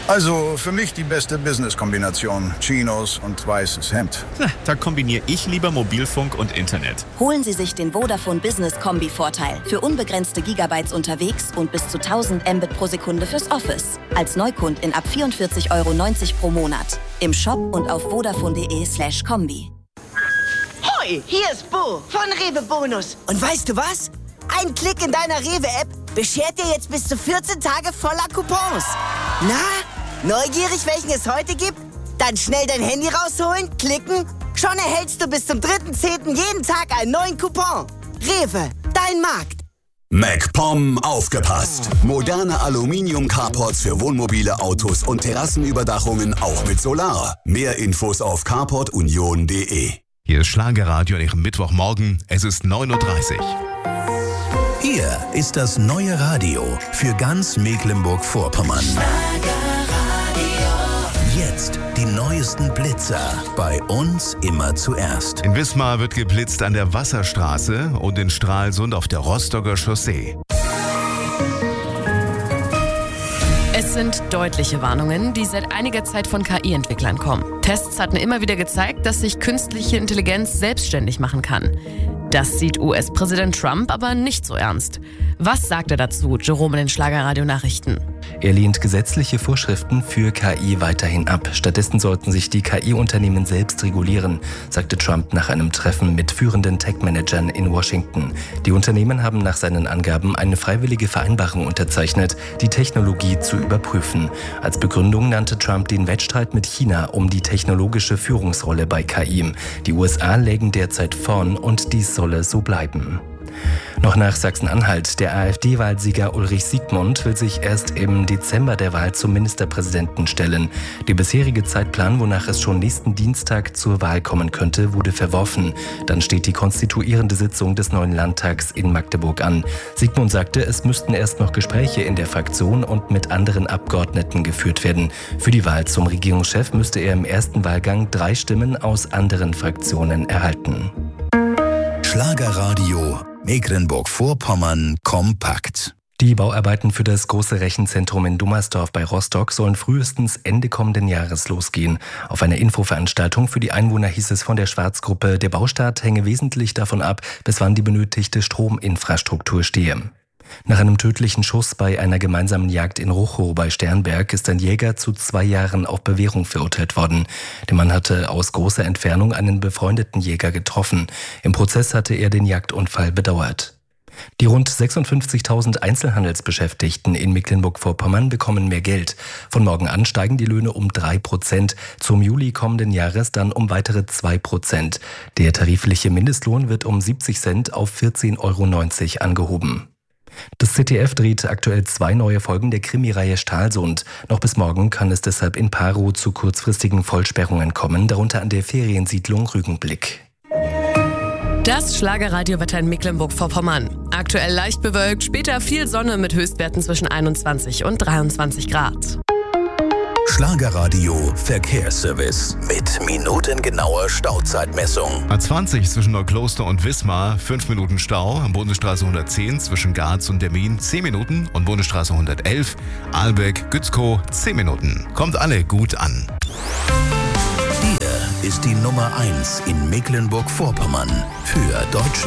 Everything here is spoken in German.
Also für mich die beste Business-Kombination. Chinos und weißes Hemd. Da kombiniere ich lieber Mobilfunk und Internet. Holen Sie sich den Vodafone Business Kombi-Vorteil. Für unbegrenzte Gigabytes unterwegs und bis zu 1000 Mbit pro Sekunde fürs Office. Als Neukundin ab 44,90 € pro Monat. Im Shop und auf vodafone.de/kombi. Hoi, hier ist Bo von Rewe Bonus. Und weißt du was? Ein Klick in deiner Rewe-App beschert dir jetzt bis zu 14 Tage voller Coupons. Na, neugierig, welchen es heute gibt? Dann schnell dein Handy rausholen, klicken. Schon erhältst du bis zum 3.10. jeden Tag einen neuen Coupon. Rewe, dein Markt. MacPom aufgepasst. Moderne Aluminium-Carports für Wohnmobile, Autos und Terrassenüberdachungen auch mit Solar. Mehr Infos auf carportunion.de. Hier ist Schlagerradio an Ihrem Mittwochmorgen. Es ist 9:30 Uhr. Hier ist das neue Radio für ganz Mecklenburg-Vorpommern. Jetzt die neuesten Blitzer. Bei uns immer zuerst. In Wismar wird geblitzt an der Wasserstraße und in Stralsund auf der Rostocker Chaussee. Es sind deutliche Warnungen, die seit einiger Zeit von KI-Entwicklern kommen. Tests hatten immer wieder gezeigt, dass sich künstliche Intelligenz selbstständig machen kann. Das sieht US-Präsident Trump aber nicht so ernst. Was sagt er dazu, Jerome in den Schlagerradio-Nachrichten? Er lehnt gesetzliche Vorschriften für KI weiterhin ab. Stattdessen sollten sich die KI-Unternehmen selbst regulieren, sagte Trump nach einem Treffen mit führenden Tech-Managern in Washington. Die Unternehmen haben nach seinen Angaben eine freiwillige Vereinbarung unterzeichnet, die Technologie zu überprüfen. Als Begründung nannte Trump den Wettstreit mit China um die technologische Führungsrolle bei KI. Die USA lägen derzeit vorn und dies solle so bleiben. Noch nach Sachsen-Anhalt. Der AfD-Wahlsieger Ulrich Siegmund will sich erst im Dezember der Wahl zum Ministerpräsidenten stellen. Der bisherige Zeitplan, wonach es schon nächsten Dienstag zur Wahl kommen könnte, wurde verworfen. Dann steht die konstituierende Sitzung des neuen Landtags in Magdeburg an. Siegmund sagte, es müssten erst noch Gespräche in der Fraktion und mit anderen Abgeordneten geführt werden. Für die Wahl zum Regierungschef müsste er im ersten Wahlgang 3 Stimmen aus anderen Fraktionen erhalten. Schlagerradio Mecklenburg-Vorpommern kompakt. Die Bauarbeiten für das große Rechenzentrum in Dummersdorf bei Rostock sollen frühestens Ende kommenden Jahres losgehen. Auf einer Infoveranstaltung für die Einwohner hieß es von der Schwarzgruppe, der Baustart hänge wesentlich davon ab, bis wann die benötigte Strominfrastruktur stehe. Nach einem tödlichen Schuss bei einer gemeinsamen Jagd in Ruchow bei Sternberg ist ein Jäger zu 2 Jahren auf Bewährung verurteilt worden. Der Mann hatte aus großer Entfernung einen befreundeten Jäger getroffen. Im Prozess hatte er den Jagdunfall bedauert. Die rund 56.000 Einzelhandelsbeschäftigten in Mecklenburg-Vorpommern bekommen mehr Geld. Von morgen an steigen die Löhne um 3%. Zum Juli kommenden Jahres dann um weitere 2%. Der tarifliche Mindestlohn wird um 70 Cent auf 14,90 € angehoben. Das ZDF dreht aktuell 2 neue Folgen der Krimireihe Stralsund. Noch bis morgen kann es deshalb in Parow zu kurzfristigen Vollsperrungen kommen, darunter an der Feriensiedlung Rügenblick. Das Schlagerradiowetter in Mecklenburg-Vorpommern. Aktuell leicht bewölkt, später viel Sonne mit Höchstwerten zwischen 21 und 23 Grad. Schlagerradio Verkehrsservice mit minutengenauer Stauzeitmessung. A20 zwischen Neukloster und Wismar, 5 Minuten Stau. Bundesstraße 110 zwischen Garz und Demmin 10 Minuten. Und Bundesstraße 111, Ahlbeck-Gützkow 10 Minuten. Kommt alle gut an. Hier ist die Nummer 1 in Mecklenburg-Vorpommern für deutsche